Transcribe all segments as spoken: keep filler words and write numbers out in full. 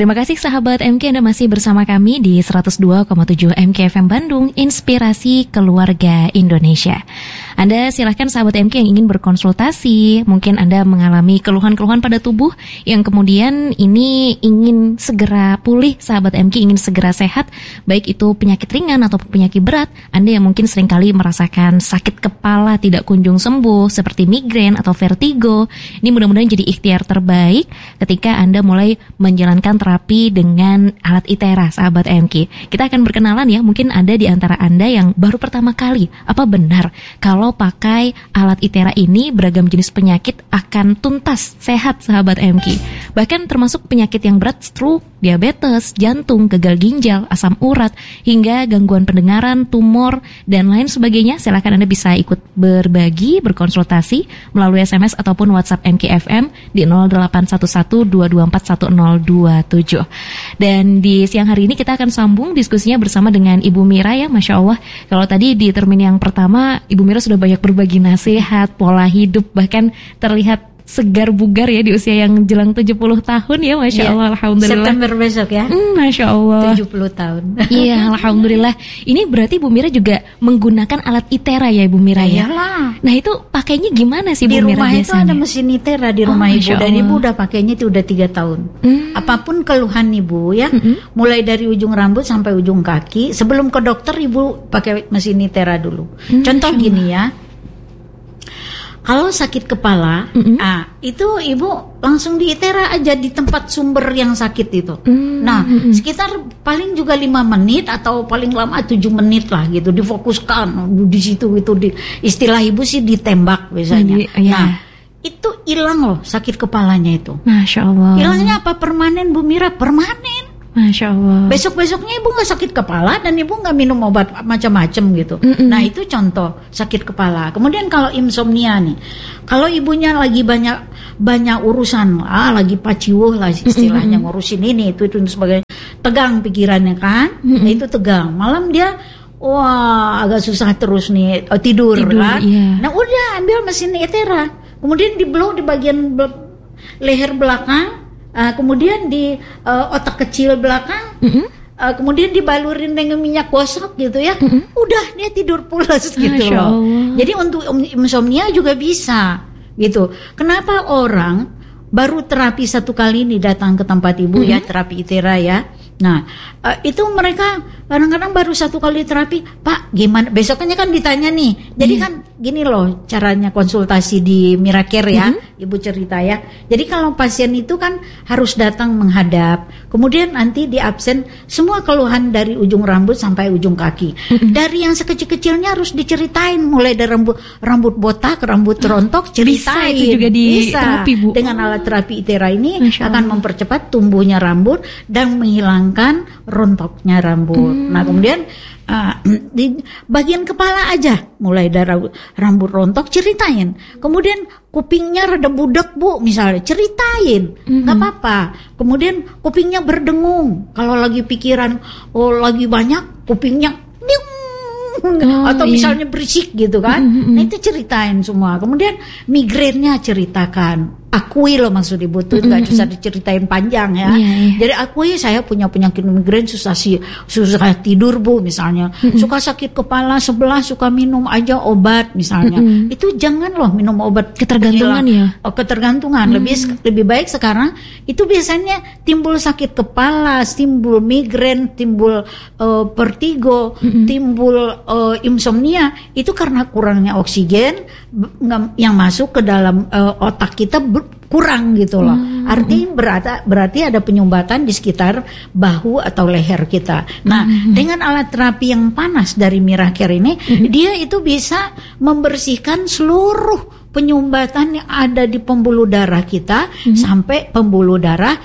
Terima kasih sahabat M K, Anda masih bersama kami di seratus dua koma tujuh M K F M Bandung, Inspirasi Keluarga Indonesia. Anda silahkan sahabat M K yang ingin berkonsultasi, mungkin Anda mengalami keluhan-keluhan pada tubuh yang kemudian ini ingin segera pulih, sahabat M K ingin segera sehat, baik itu penyakit ringan atau penyakit berat. Anda yang mungkin seringkali merasakan sakit kepala tidak kunjung sembuh seperti migrain atau vertigo, ini mudah-mudahan jadi ikhtiar terbaik ketika Anda mulai menjalankan terapi dengan alat ITERA, sahabat M K. Kita akan berkenalan ya, mungkin ada di antara Anda yang baru pertama kali. Apa benar kalau pakai alat ITERA ini beragam jenis penyakit akan tuntas sehat, sahabat M K? Bahkan termasuk penyakit yang berat, stroke, diabetes, jantung, gagal ginjal, asam urat, hingga gangguan pendengaran, tumor, dan lain sebagainya. Silakan Anda bisa ikut berbagi, berkonsultasi melalui S M S ataupun WhatsApp M K F M di nol delapan satu satu dua dua empat satu nol dua tujuh. Dan di siang hari ini kita akan sambung diskusinya bersama dengan Ibu Mira ya, Masya Allah. Kalau tadi di termin yang pertama Ibu Mira sudah banyak berbagi nasihat, pola hidup, bahkan terlihat segar bugar ya di usia yang jelang tujuh puluh tahun ya, Masya Allah, ya, Alhamdulillah. September besok ya, hmm, Masya Allah, tujuh puluh tahun. Iya, Alhamdulillah. Ini berarti Ibu Mira juga menggunakan alat ITERA ya, Ibu Mira ya? Iyalah. Nah itu pakainya gimana sih di Bu Mira biasanya? Di rumah itu ada mesin ITERA di rumah oh, Ibu, dan Ibu udah pakainya itu udah tiga tahun. Hmm. Apapun keluhan Ibu ya, hmm. mulai dari ujung rambut sampai ujung kaki, sebelum ke dokter Ibu pakai mesin ITERA dulu. Hmm, Contoh gini ya, kalau sakit kepala, mm-hmm. ah itu Ibu langsung di ITERA aja di tempat sumber yang sakit itu. Mm-hmm. Nah, sekitar paling juga lima menit atau paling lama tujuh menit lah gitu, difokuskan di situ itu, di istilah Ibu sih ditembak biasanya. Mm-hmm. Nah, itu hilang loh sakit kepalanya itu. Masya Allah. Hilangnya apa? Permanen, Bu Mira, permanen. Masya Allah. Besok-besoknya Ibu gak sakit kepala dan Ibu gak minum obat macam-macam gitu. Mm-mm. Nah itu contoh sakit kepala. Kemudian kalau insomnia nih, kalau ibunya lagi banyak banyak urusan, ah lagi paciwuh lah istilahnya, Mm-mm. ngurusin ini itu itu dan sebagainya, tegang pikirannya kan, nah, itu tegang. Malam dia wah agak susah terus nih oh, tidur, tidur kan. Yeah. Nah udah ambil mesin ITERA, kemudian di blow di bagian be- leher belakang. Uh, kemudian di uh, otak kecil belakang, mm-hmm. uh, kemudian dibalurin dengan minyak gosok gitu ya, mm-hmm. udah dia tidur pulas gitu loh. Jadi untuk insomnia juga bisa gitu. Kenapa orang baru terapi satu kali ini datang ke tempat Ibu mm-hmm. ya, terapi ITERA ya. Nah uh, itu mereka kadang-kadang baru satu kali terapi, Pak gimana? Besoknya kan ditanya nih, jadi mm. kan gini loh caranya konsultasi di Miracare ya, mm-hmm. Ibu cerita ya. Jadi kalau pasien itu kan harus datang menghadap, kemudian nanti di absen semua keluhan dari ujung rambut sampai ujung kaki. Mm-hmm. Dari yang sekecil-kecilnya harus diceritain, mulai dari rambut rambut botak, rambut rontok, ceritain. Bisa itu juga di Bisa. Terapi Bu. Dengan alat terapi ITERA ini akan mempercepat tumbuhnya rambut dan menghilangkan rontoknya rambut. Hmm. Nah kemudian uh, di bagian kepala aja, mulai dari rambut rontok ceritain. Kemudian kupingnya rada budak Bu, misalnya ceritain, nggak hmm. apa-apa. Kemudian kupingnya berdengung, kalau lagi pikiran oh lagi banyak kupingnya diung. Oh, atau iya. misalnya berisik gitu kan, mm-hmm. nah itu ceritain semua. Kemudian migrainnya ceritakan, akui loh maksud Ibu tuh nggak mm-hmm. bisa diceritain panjang ya. Yeah, yeah. Jadi akui saya punya penyakit migrain, susah sih susah tidur Bu misalnya, mm-hmm. suka sakit kepala sebelah, suka minum aja obat misalnya. Mm-hmm. Itu jangan loh minum obat ketergantungan ya. Oh ketergantungan, mm-hmm. lebih lebih baik sekarang itu biasanya timbul sakit kepala, timbul migrain, timbul uh, vertigo, mm-hmm. timbul Uh, insomnia itu karena kurangnya oksigen b- yang masuk ke dalam uh, otak kita ber- kurang gitu loh. Hmm. Artinya berarti, berarti ada penyumbatan di sekitar bahu atau leher kita. Nah, hmm. dengan alat terapi yang panas dari Miracare ini, hmm. dia itu bisa membersihkan seluruh penyumbatan yang ada di pembuluh darah kita hmm. sampai pembuluh darah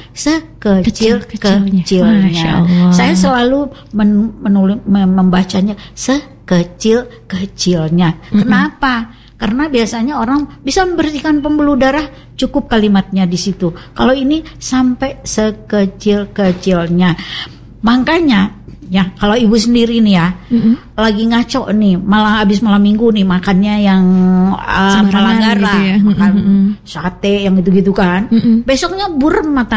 sekecil-kecilnya. Saya selalu men- menulis, membacanya sekecil-kecilnya. Hmm. Kenapa? Karena biasanya orang bisa membersihkan pembuluh darah, cukup kalimatnya di situ. Kalau ini sampai sekecil-kecilnya. Makanya ya kalau Ibu sendiri nih ya, mm-hmm. lagi ngaco nih, malah habis malam minggu nih makannya yang uh, melanggar gitu ya. Makan mm-hmm. sate yang gitu-gitu kan, mm-hmm. besoknya burem matanya,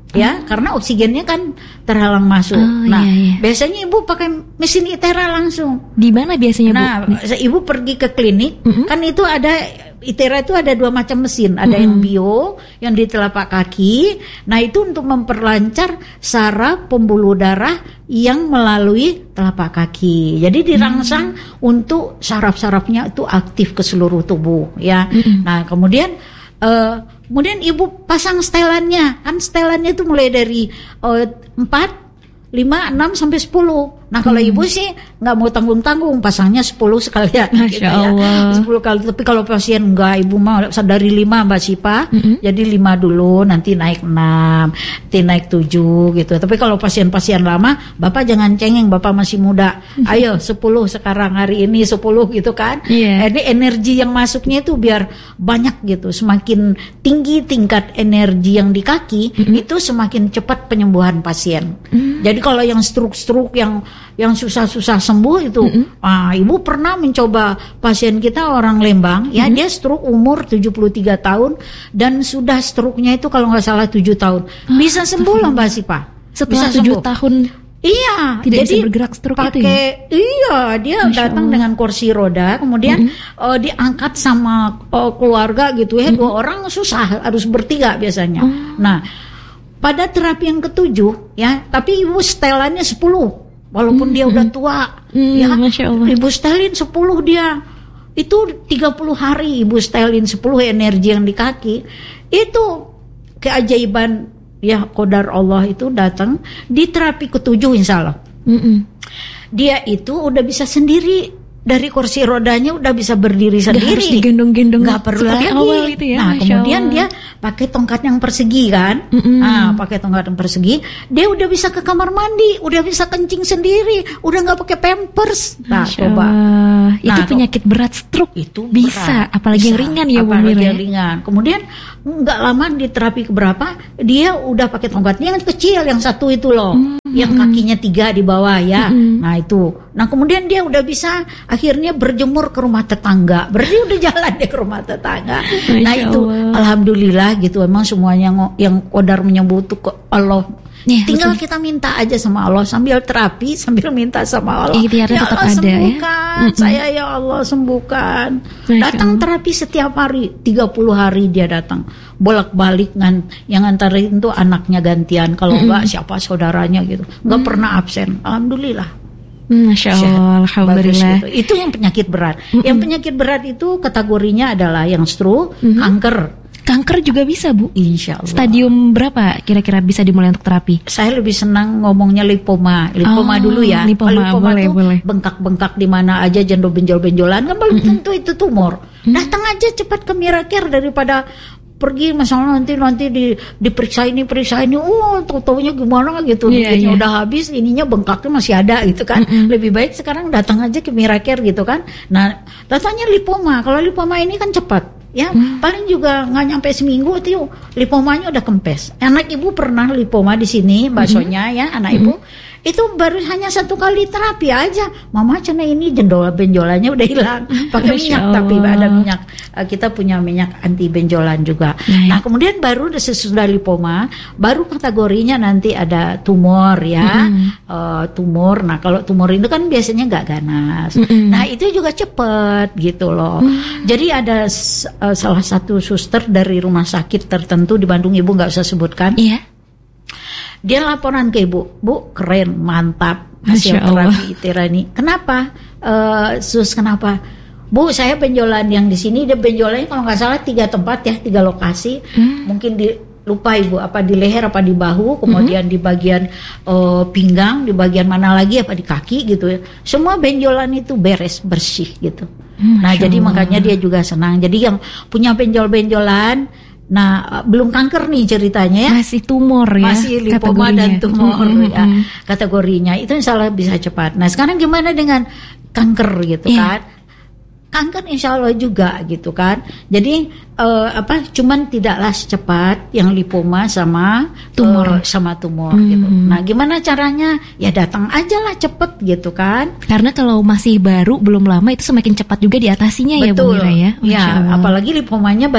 ya, hmm. karena oksigennya kan terhalang masuk. Oh, nah, iya, iya. biasanya ibu pakai mesin ITERA langsung. Di mana biasanya, Bu? Nah, ibu pergi ke klinik, mm-hmm. kan itu ada ITERA itu ada dua macam mesin, ada mm-hmm. yang bio, yang di telapak kaki. Nah, itu untuk memperlancar saraf pembuluh darah yang melalui telapak kaki. Jadi dirangsang mm-hmm. untuk saraf-sarafnya itu aktif ke seluruh tubuh, ya. Mm-hmm. Nah, kemudian uh, kemudian ibu pasang setelannya, kan setelannya itu mulai dari uh, empat, lima, enam sampai sepuluh. Nah kalau hmm. ibu sih nggak mau tanggung-tanggung, pasangnya sepuluh sekalian. Masya gitu Allah. Ya. sepuluh kali. Tapi kalau pasien enggak, ibu mau dari lima Mbak Sipa, hmm. jadi lima dulu, nanti naik enam, nanti naik tujuh gitu. Tapi kalau pasien-pasien lama, Bapak jangan cengeng, Bapak masih muda. Ayo sepuluh sekarang, hari ini sepuluh gitu kan. Yeah. Ini energi yang masuknya itu biar banyak gitu. Semakin tinggi tingkat energi yang di kaki, hmm. itu semakin cepat penyembuhan pasien. Hmm. Jadi kalau yang stroke-stroke yang yang susah-susah sembuh itu, mm-hmm. ah, ibu pernah mencoba pasien kita orang Lembang, ya mm-hmm. dia stroke umur tujuh puluh tiga tahun dan sudah stroke-nya itu kalau nggak salah tujuh tahun, ah, bisa sembuh loh Mbak Sipa. Setelah tujuh tahun, iya, tidak jadi bisa bergerak stroke pakai, itu ya? Iya, dia Masya datang Allah. Dengan kursi roda, kemudian mm-hmm. uh, diangkat sama uh, keluarga gitu ya, mm-hmm. dua orang susah, harus bertiga biasanya. Mm-hmm. Nah, pada terapi yang ketujuh, ya, tapi ibu setelannya sepuluh. Walaupun mm, dia udah tua, mm, ya, Masya Allah. Ibu setelin sepuluh dia. Itu tiga puluh hari ibu setelin sepuluh energi yang di kaki. Itu keajaiban, ya, qadar Allah itu datang di terapi ketujuh insya Allah. Mm-mm. Dia itu udah bisa sendiri. Dari kursi rodanya udah bisa berdiri sendiri. Gak harus digendong-gendong. Gak perlu lagi. Awal itu ya, nah, kemudian dia pakai tongkat yang persegi kan. Mm-mm. Nah, pakai tongkat yang persegi, dia udah bisa ke kamar mandi, udah bisa kencing sendiri, udah nggak pakai pampers. Nah, Masya coba. Allah. Itu Nah, penyakit berat stroke itu bisa, berat. apalagi bisa. yang ringan ya, Bu Apalagi Mira. yang ringan. Kemudian nggak lama di terapi keberapa, dia udah pakai tongkatnya yang kecil, yang satu itu loh, mm-hmm. yang kakinya tiga di bawah ya. Mm-hmm. Nah itu. Nah kemudian dia udah bisa akhirnya berjemur ke rumah tetangga. Berarti udah jalan deh ke rumah tetangga. Masya nah itu Allah. Alhamdulillah gitu. Emang semuanya yang qadar menyembuh itu ke Allah. Ya, tinggal betul. Kita minta aja sama Allah sambil terapi, sambil minta sama Allah. Ikhtiarnya Ya tetap Allah ada, sembuhkan ya? saya, ya Allah sembuhkan. Masya Datang Allah. terapi setiap hari, tiga puluh hari dia datang. Bolak-balik kan, yang antara itu anaknya gantian, kalau mm-hmm. enggak siapa saudaranya gitu. Enggak mm-hmm. pernah absen. Alhamdulillah. Masya Allah, Alhamdulillah. Gitu. Itu yang penyakit berat. Mm-hmm. Yang penyakit berat itu kategorinya adalah yang stroke, mm-hmm. kanker. Kanker juga bisa, Bu? Insya Allah. Stadium berapa kira-kira bisa dimulai untuk terapi? Saya lebih senang ngomongnya lipoma. Lipoma oh, dulu ya. Lipoma, lipoma boleh, tuh boleh. Bengkak-bengkak di mana aja, jendol benjol-benjolan kan belum mm-hmm. tentu itu tumor. Mm-hmm. Datang aja cepat ke Miracare daripada pergi masalah nanti nanti di diperiksa ini periksa ini, oh tau-taunya gimana gitu, yeah, yeah. udah habis, ininya bengkaknya masih ada gitu kan. Mm-hmm. Lebih baik sekarang datang aja ke Miracare gitu kan. Nah datanya lipoma, kalau lipoma ini kan cepat. Ya, hmm. paling juga nggak nyampe seminggu itu lipomanya udah kempes. Anak ibu pernah lipoma di sini, baksonya hmm. ya, anak hmm. ibu itu baru hanya satu kali terapi aja. Mama cina ini jendol benjolannya udah hilang. Pakai minyak, tapi ada minyak. Kita punya minyak anti benjolan juga. Hmm. Nah, kemudian baru sesudah lipoma, baru kategorinya nanti ada tumor ya, hmm. uh, tumor. Nah, kalau tumor itu kan biasanya nggak ganas. Hmm. Nah, itu juga cepet gitu loh. Hmm. Jadi ada uh, salah satu suster dari rumah sakit tertentu di Bandung, ibu nggak usah sebutkan. Iya. Dia laporan ke ibu, Bu keren, mantap hasil terapi ITERA ini. Kenapa, uh, sus kenapa? Bu saya benjolan yang di sini, dia benjolannya kalau nggak salah tiga tempat ya, tiga lokasi. Hmm. Mungkin di lupa ibu apa di leher apa di bahu, kemudian hmm. di bagian uh, pinggang, di bagian mana lagi apa di kaki gitu ya. Semua benjolan itu beres bersih gitu. Hmm, nah jadi makanya dia juga senang. Jadi yang punya benjol-benjolan. Nah, belum kanker nih ceritanya ya. Masih tumor ya. Masih lipoma dan tumor mm-hmm. ya kategorinya. Itu insya Allah bisa cepat. Nah, sekarang gimana dengan kanker gitu yeah. kan? Kanker insya Allah juga gitu kan. Jadi uh, apa? Cuman tidaklah secepat yang lipoma sama tumor uh, sama tumor mm-hmm. gitu. Nah, gimana caranya? Ya datang aja lah cepet gitu kan. Karena kalau masih baru belum lama itu semakin cepat juga diatasinya. Betul. Ya Bu Mira ya. Ya, apalagi lipomanya baru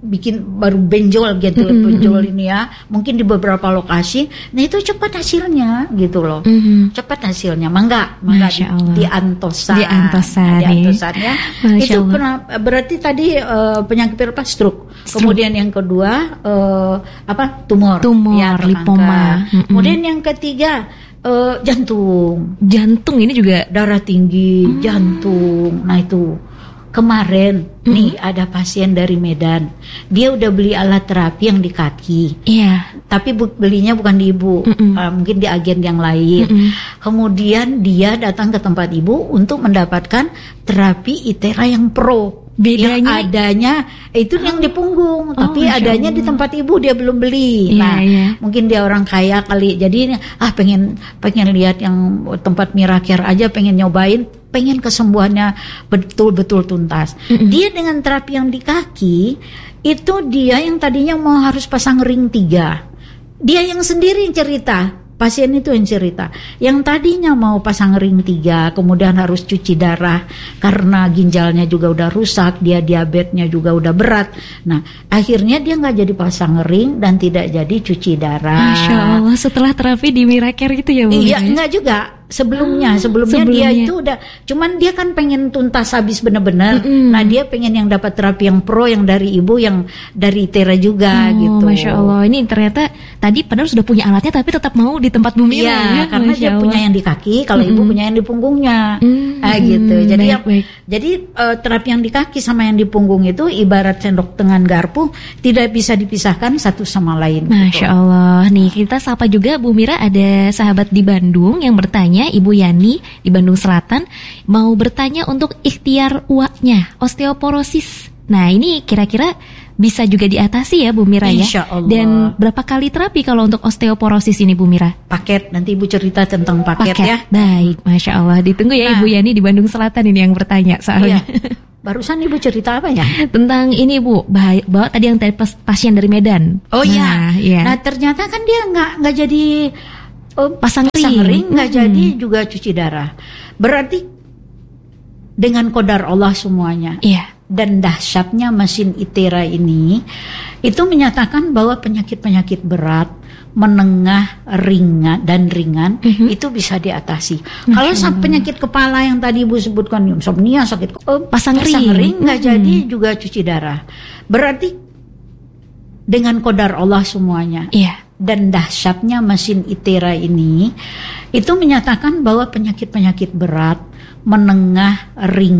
bikin baru benjol gitu, Mm-mm. benjol ini ya, mungkin di beberapa lokasi. Nah itu cepat hasilnya gitu loh, Mm-mm. cepat hasilnya, mangga, mangga di, Masya Allah. di antosan, Di antosan, Nah, di nih. antosan ya. Masya Itu Allah. pernah, berarti tadi uh, penyakit apa stroke. Stroke. Kemudian yang kedua uh, apa tumor, Tumor, ya, atau lipoma. kanker. Mm-mm. Kemudian yang ketiga uh, jantung, Jantung ini juga. darah tinggi, jantung. Nah itu. Kemarin nih ada pasien dari Medan, dia udah beli alat terapi yang di kaki, Iya. tapi bu- belinya bukan di ibu, Mm-mm. uh, mungkin di agen yang lain. Mm-mm. Kemudian dia datang ke tempat ibu untuk mendapatkan terapi Itera yang pro. Bedanya? Yang adanya itu yang di punggung, Oh, tapi Masya adanya di Allah. tempat ibu dia belum beli. Iya, Nah, iya. mungkin dia orang kaya kali, jadi ah pengen pengen lihat yang tempat Miracare aja, pengen nyobain, pengen kesembuhannya betul-betul tuntas. Mm-mm. Dia dengan terapi yang di kaki itu dia yang tadinya mau harus pasang ring tiga, dia yang sendiri yang cerita. Pasien itu yang cerita, yang tadinya mau pasang ring tiga, kemudian harus cuci darah karena ginjalnya juga udah rusak, dia diabetesnya juga udah berat. Nah, akhirnya dia nggak jadi pasang ring dan tidak jadi cuci darah. Masya Allah, setelah terapi di Miracare itu ya Bu? Iya, Mira? enggak juga. Sebelumnya, Ah, sebelumnya, sebelumnya. dia itu udah, cuman dia kan pengen tuntas habis bener-bener. Mm-mm. Nah, dia pengen yang dapat terapi yang pro, yang dari ibu, yang dari Itera juga Oh, gitu. Masya Allah, ini ternyata tadi padahal sudah punya alatnya tapi tetap mau di tempat Bu Mira Iya, ya? karena Masya dia Allah. punya yang di kaki, kalau ibu Mm-mm. punya yang di punggungnya. Mm, Ah, gitu. Jadi baik, yang, baik. jadi eh, terapi yang di kaki sama yang di punggung itu ibarat sendok dengan garpu, tidak bisa dipisahkan satu sama lain. Masya gitu. Allah. Nih kita sapa juga Bu Mira, ada sahabat di Bandung yang bertanya, Ibu Yani di Bandung Selatan mau bertanya untuk ikhtiar uaknya, osteoporosis. Nah ini kira-kira bisa juga diatasi ya Bu Mira ya? Insya Allah. Dan berapa kali terapi kalau untuk osteoporosis ini Bu Mira? Paket, nanti ibu cerita tentang paket, ya. Baik, Masya Allah. Ditunggu ya Nah. Ibu Yani di Bandung Selatan ini yang bertanya soalnya. Iya. Barusan ibu cerita apa ya? Tentang ini Bu, bahaya, bahwa tadi yang tadi pas- pasien dari Medan. Oh nah, iya. iya. Nah ternyata kan dia nggak nggak jadi oh, Pasang pasang ring. ring, nggak Hmm. jadi juga cuci darah. Berarti dengan qadar Allah semuanya. Iya. Dan dahsyatnya mesin Itera ini itu menyatakan bahwa penyakit-penyakit berat, menengah, ringan dan ringan Mhm. itu bisa diatasi. Kalau sa- penyakit kepala yang tadi ibu sebutkan, insomnia, sakit oh, Pasang ring. nggak Mhm. jadi juga cuci darah. Berarti dengan qadar Allah semuanya. Iya. Dan dahsyatnya mesin Itera ini itu menyatakan bahwa penyakit-penyakit berat, menengah, ringan